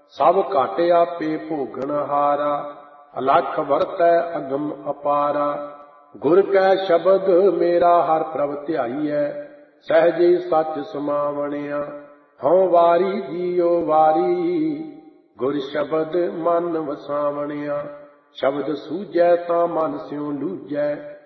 ਸਭ ਘਟ ਆਪੇ ਭੋਗਣ ਹਾਰਾ। ਅਲਖ ਵਰਤੈ ਅਗਮ ਅਪਾਰਾ। ਗੁਰ ਕੈ ਸ਼ਬਦ ਮੇਰਾ ਹਰ ਪ੍ਰਭ ਧਿਆਈਐ। ਸਹਿਜੇ ਸੱਚ ਸਮਾਵਣਿਆ। ਹਉ ਵਾਰੀ ਜੀਉ ਵਾਰੀ। ਗੁਰ ਸ਼ਬਦ ਮਨ ਵਸਾਵਣਿਆ। ਸ਼ਬਦ ਸੂਝੈ ਤਾਂ ਮਨ ਸਿਉ ਲੂਝੈ।